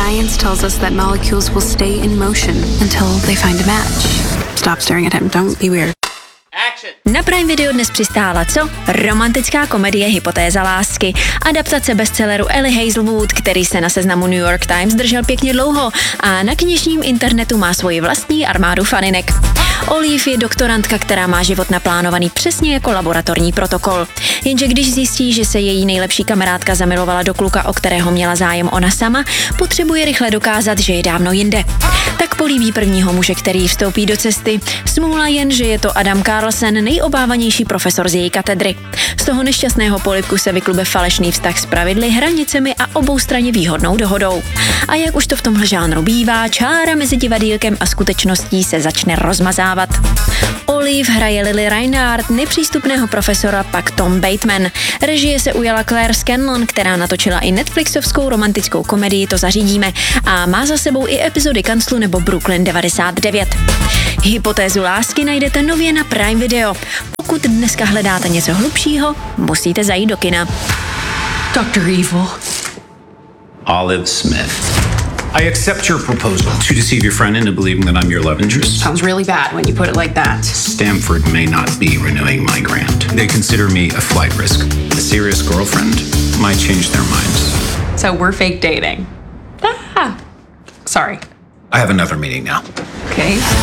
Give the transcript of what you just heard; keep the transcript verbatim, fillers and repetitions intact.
Science tells us that molecules will stay in motion until they find a match. Stop staring at him. Don't be weird. Na Prime Video dnes přistála co? Romantická komedie Hypotéza lásky. Adaptace bestselleru Ellie Hazelwood, který se na seznamu New York Times držel pěkně dlouho a na knižním internetu má svoji vlastní armádu faninek. Olive je doktorantka, která má život naplánovaný přesně jako laboratorní protokol. Jenže když zjistí, že se její nejlepší kamarádka zamilovala do kluka, o kterého měla zájem ona sama, potřebuje rychle dokázat, že je dávno jinde. Tak políbí prvního muže, který vstoupí do cesty. Smůla jen, že je to Adam Carlsen, nejobávanější profesor z její katedry. Z toho nešťastného polibku se vyklube falešný vztah s pravidly, hranicemi a oboustranně výhodnou dohodou. A jak už to v tomhle žánru bývá, čára mezi divadýlkem a skutečností se začne rozmazávat. Olive hraje Lily Reinhardt, nepřístupného profesora pak Tom Bateman. Režie se ujala Claire Scanlon, která natočila i Netflixovskou romantickou komedii To zařídíme a má za sebou i epizody Kanclu nebo Brooklyn devadesát devět. Hypotézu lásky najdete nově na Prime Video. Pokud dneska hledáte něco hlubšího, musíte zajít do kina. Doctor Evil. Olive Smith. I accept your proposal to deceive your friend into believing that I'm your love interest. Sounds really bad when you put it like that. Stanford may not be renewing my grant. They consider me a flight risk. A serious girlfriend might change their minds. So we're fake dating. Ah. Sorry. I have another meeting now. Okay.